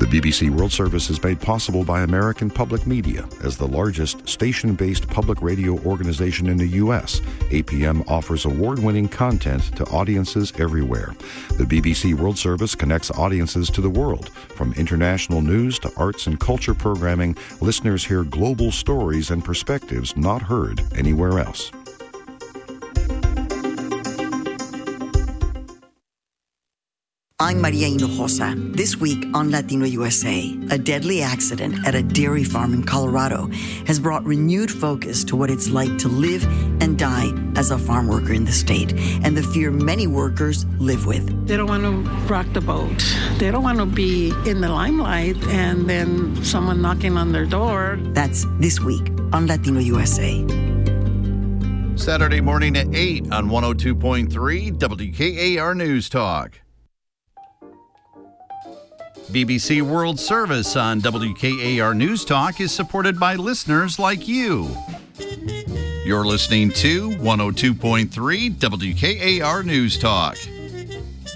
The BBC World Service is made possible by American Public Media. As the largest station-based public radio organization in the U.S., APM offers award-winning content to audiences everywhere. The BBC World Service connects audiences to the world. From international news to arts and culture programming, listeners hear global stories and perspectives not heard anywhere else. I'm Maria Hinojosa. This week on Latino USA, a deadly accident at a dairy farm in Colorado has brought renewed focus to what it's like to live and die as a farm worker in the state and the fear many workers live with. They don't want to rock the boat. They don't want to be in the limelight and then someone knocking on their door. That's this week on Latino USA. Saturday morning at 8 on 102.3 WKAR News Talk. BBC World Service on WKAR News Talk is supported by listeners like you. You're listening to 102.3 WKAR News Talk.